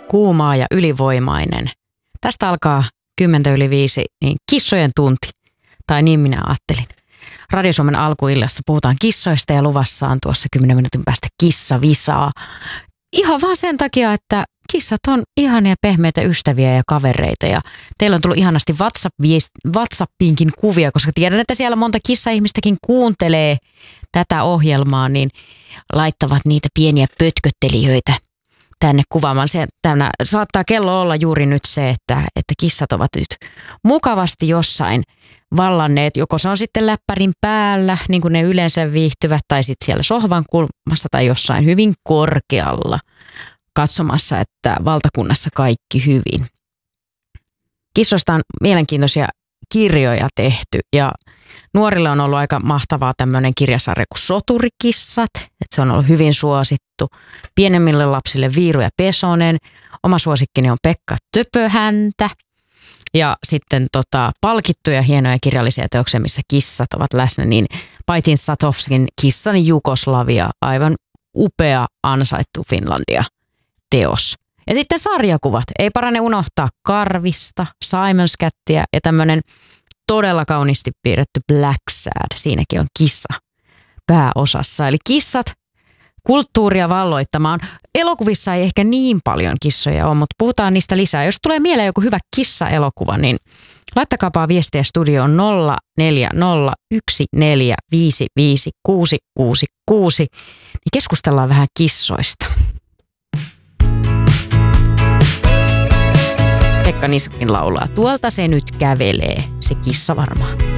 kuumaa ja ylivoimainen. Tästä alkaa 10:05, niin kissojen tunti. Tai niin minä ajattelin. Radio Suomen alkuillassa puhutaan kissoista ja luvassa on tuossa 10 minuutin päästä kissavisaa. Ihan vaan sen takia, että kissat on ihania pehmeitä ystäviä ja kavereita ja teillä on tullut ihanasti WhatsAppiinkin kuvia, koska tiedän, että siellä monta kissa-ihmistäkin kuuntelee tätä ohjelmaa, niin laittavat niitä pieniä pötköttelijöitä tänne kuvaamaan. Tänä saattaa kello olla juuri nyt se, että kissat ovat nyt mukavasti jossain vallanneet. Joko se on sitten läppärin päällä, niin kuin ne yleensä viihtyvät, tai sitten siellä sohvan kulmassa tai jossain hyvin korkealla katsomassa, että valtakunnassa kaikki hyvin. Kissoista on mielenkiintoisia kirjoja tehty ja nuorille on ollut aika mahtavaa tämmöinen kirjasarja kuin Soturikissat, että se on ollut hyvin suosittu. Pienemmille lapsille Viiru ja Pesonen, oma suosikkini on Pekka Töpöhäntä ja sitten palkittuja hienoja kirjallisia teoksia, missä kissat ovat läsnä, niin Paitin Satovskin Kissani Jugoslavia, aivan upea ansaittu Finlandia teos. Ja sitten sarjakuvat. Ei parane unohtaa Karvista, Simon's Cattia ja tämmöinen todella kauniisti piirretty Black Sad. Siinäkin on kissa pääosassa. Eli kissat kulttuuria valloittamaan. Elokuvissa ei ehkä niin paljon kissoja ole, mutta puhutaan niistä lisää. Jos tulee mieleen joku hyvä kissa-elokuva, niin laittakaapa viestiä studioon 0401455666, niin keskustellaan vähän kissoista. Pekka Niskakin laulaa, tuolta se nyt kävelee, se kissa varmaan.